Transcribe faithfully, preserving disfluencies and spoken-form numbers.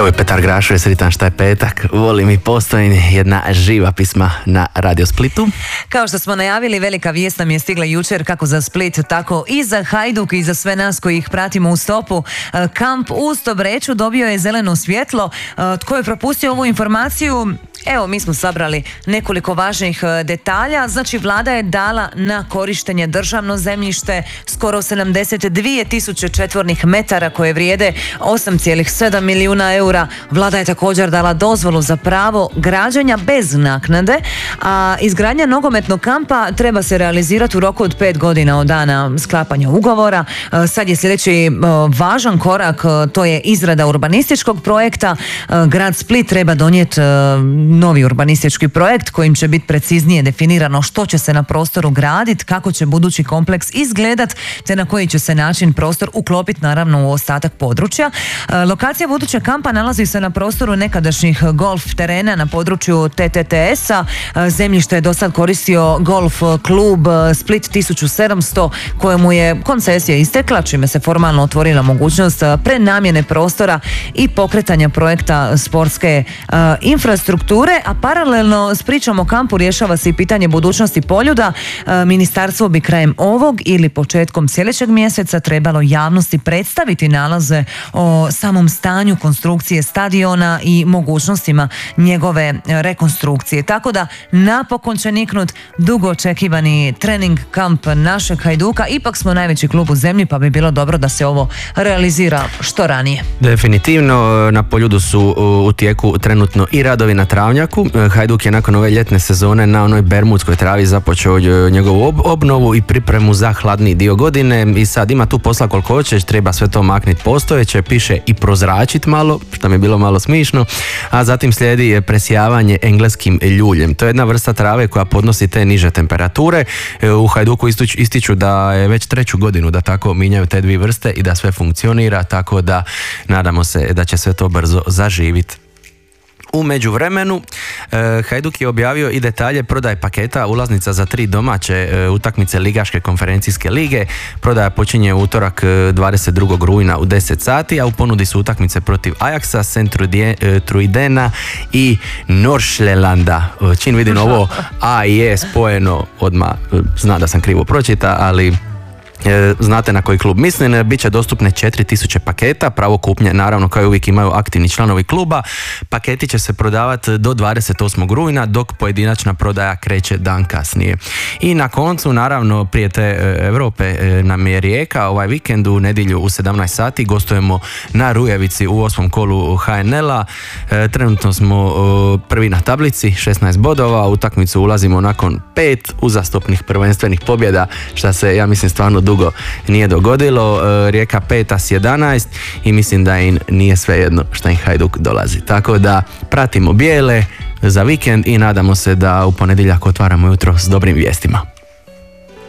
Evo je Petar Grašo, je sritan šta je petak, volim i postojim, jedna živa pisma na Radio Splitu. Kao što smo najavili, velika vijest nam je stigla jučer kako za Split, tako i za Hajduk i za sve nas koji ih pratimo u stopu. Kamp u Stobreču dobio je zeleno svjetlo. Tko je propustio ovu informaciju? Evo, mi smo sabrali nekoliko važnih detalja. Znači, vlada je dala na korištenje državno zemljište skoro sedamdeset dvije tisuće četvornih metara koje vrijede osam zarez sedam milijuna eura. Vlada je također dala dozvolu za pravo građenja bez naknade, a izgradnja nogometnog kampa treba se realizirati u roku od pet godina od dana sklapanja ugovora. Sad je sljedeći važan korak, to je izrada urbanističkog projekta. Grad Split treba donijeti novi urbanistički projekt kojim će biti preciznije definirano što će se na prostoru graditi, kako će budući kompleks izgledat, te na koji će se način prostor uklopiti naravno u ostatak područja. Lokacija budućeg kampa nalazi se na prostoru nekadašnjih golf terena na području T T T S-a. Zemljište je do sad koristio golf klub Split tisuću sedamsto, kojemu je koncesija istekla, čime se formalno otvorila mogućnost prenamjene prostora i pokretanja projekta sportske uh, infrastrukture. A paralelno s pričom o kampu rješava se i pitanje budućnosti Poljuda. E, ministarstvo bi krajem ovog ili početkom sljedećeg mjeseca trebalo javnosti predstaviti nalaze o samom stanju konstrukcije stadiona i mogućnostima njegove rekonstrukcije. Tako da napokon će niknut dugo očekivani trening kamp našeg Hajduka. Ipak smo najveći klub u zemlji, pa bi bilo dobro da se ovo realizira što ranije. Definitivno, na Poljudu su u tijeku trenutno i radovi na travnjaku. Hajduk je nakon ove ljetne sezone na onoj bermudskoj travi započeo njegovu ob- obnovu i pripremu za hladniji dio godine i sad ima tu posla koliko hoćeš, treba sve to makniti postojeće, piše i prozračit malo, što mi je bilo malo smišno, a zatim slijedi presijavanje engleskim ljuljem. To je jedna vrsta trave koja podnosi te niže temperature. U Hajduku ističu, ističu da je već treću godinu da tako minjaju te dvije vrste i da sve funkcionira, tako da nadamo se da će sve to brzo zaživiti. U međuvremenu, eh, Hajduk je objavio i detalje prodaje paketa ulaznica za tri domaće eh, utakmice Ligaške konferencijske lige. Prodaja počinje u utorak dvadeset drugog rujna u deset sati, a u ponudi su utakmice protiv Ajaxa, Sint-Truidena i Nordsjælanda. Čim vidim ovo A i E spojeno, odmah zna da sam krivo pročita, ali znate na koji klub mislim. Biće dostupne četiri tisuće paketa, pravo kupnje naravno kao i uvijek imaju aktivni članovi kluba. Paketi će se prodavati do dvadeset osmog rujna, dok pojedinačna prodaja kreće dan kasnije. I na koncu, naravno, prije te Europe nam je Rijeka ovaj vikend u nedjelju u sedamnaest sati. Gostujemo na Rujevici u osmom kolu H N L-a. Trenutno smo prvi na tablici, šesnaest bodova, u utakmicu ulazimo nakon pet uzastopnih prvenstvenih pobjeda, šta se, ja mislim, stvarno dugo nije dogodilo. Rijeka peta s jedanaest i mislim da im nije svejedno šta im Hajduk dolazi. Tako da pratimo bijele za vikend i nadamo se da u ponedjeljak otvaramo jutro s dobrim vijestima.